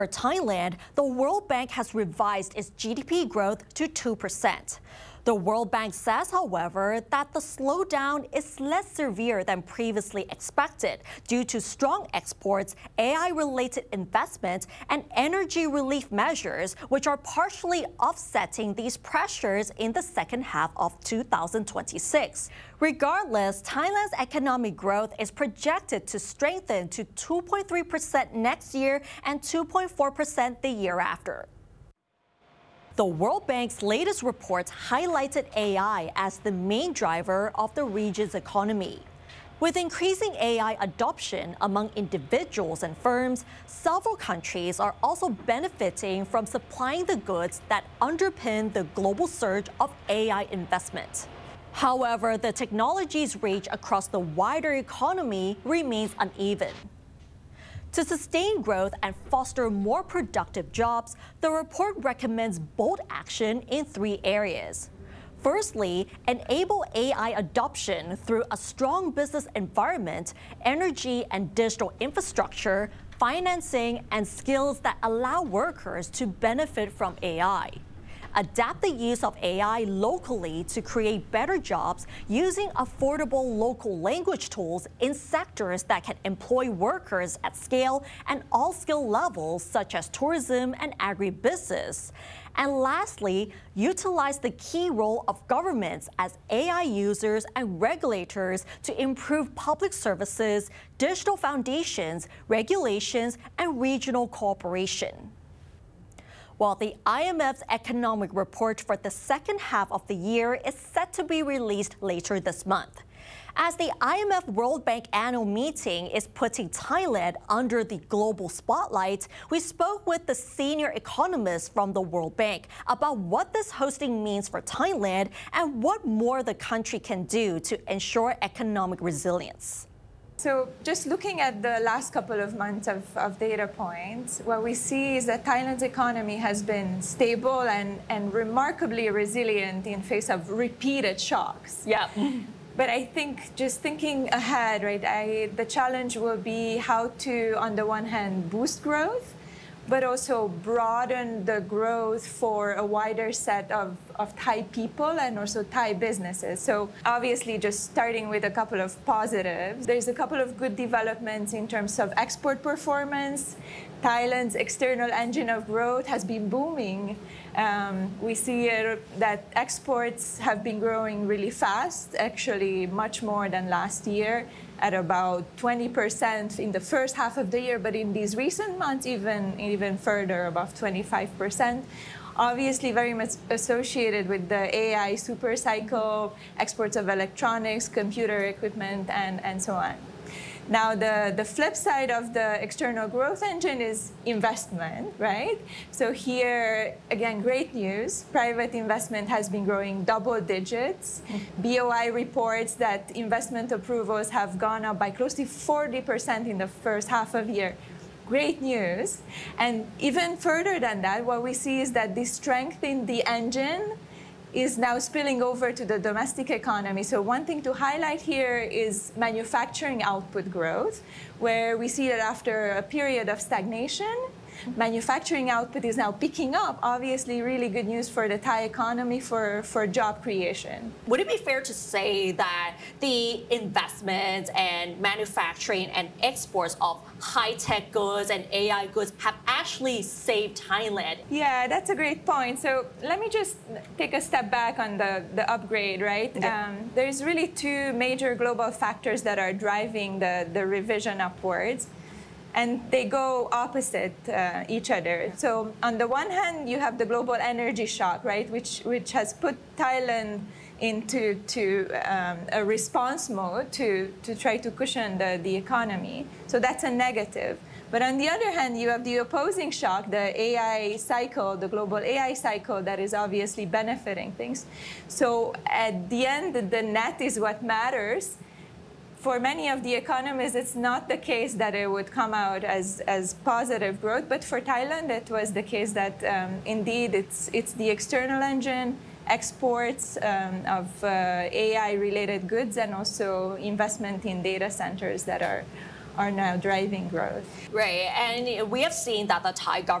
For Thailand, the World Bank has revised its GDP growth to 2%. The World Bank says, however, that the slowdown is less severe than previously expected due to strong exports, AI-related investment, and energy relief measures, which are partially offsetting these pressures in the second half of 2026. Regardless, Thailand's economic growth is projected to strengthen to 2.3% next year and 2.4% the year after. The World Bank's latest reports highlighted AI as the main driver of the region's economy. With increasing AI adoption among individuals and firms, several countries are also benefiting from supplying the goods that underpin the global surge of AI investment. However, the technology's reach across the wider economy remains uneven. To sustain growth and foster more productive jobs, the report recommends bold action in 3 areas. Firstly, enable AI adoption through a strong business environment, energy and digital infrastructure, financing, and skills that allow workers to benefit from AI. Adapt the use of AI locally to create better jobs using affordable local language tools in sectors that can employ workers at scale and all skill levels such as tourism and agribusiness. And lastly, utilize the key role of governments as AI users and regulators to improve public services, digital foundations, regulations, and regional cooperation. While the IMF's economic report for the second half of the year is set to be released later this month. As the IMF World Bank annual meeting is putting Thailand under the global spotlight, we spoke with the senior economist from the World Bank about what this hosting means for Thailand and what more the country can do to ensure economic resilience. So just looking at the last couple of months of data points, what we see is that Thailand's economy has been stable and remarkably resilient in face of repeated shocks. Yeah. But I think just thinking ahead, right, the challenge will be how to, on the one hand, boost growth, but also broaden the growth for a wider set of Thai people and also Thai businesses. So obviously, just starting with a couple of positives, there's a couple of good developments in terms of export performance. Thailand's external engine of growth has been booming. We see that exports have been growing really fast, actually much more than last year, at about 20% in the first half of the year, but in these recent months, even further, above 25%. Obviously, very much associated with the AI super cycle, exports of electronics, computer equipment, and so on. Now, the flip side of the external growth engine is investment, right? So here, again, great news. Private investment has been growing double digits. BOI reports that investment approvals have gone up by close to 40% in the first half of the year. Great news. And even further than that, what we see is that the strength in the engine is now spilling over to the domestic economy. So one thing to highlight here is manufacturing output growth, where we see that after a period of stagnation, manufacturing output is now picking up. Obviously, really good news for the Thai economy for job creation. Would it be fair to say that the investments and manufacturing and exports of high-tech goods and AI goods have actually saved Thailand? Yeah, that's a great point. So let me just take a step back on the upgrade, right? Yeah. There's really 2 major global factors that are driving the revision upwards. And they go opposite each other. So on the one hand, you have the global energy shock, right, which has put Thailand into a response mode to try to cushion the economy. So that's a negative. But on the other hand, you have the opposing shock, the AI cycle, the global AI cycle that is obviously benefiting things. So at the end, the net is what matters. For many of the economists, it's not the case that it would come out as positive growth, but for Thailand, it was the case that indeed it's the external engine, exports of AI-related goods, and also investment in data centers that are now driving growth. Right, and we have seen that the Thai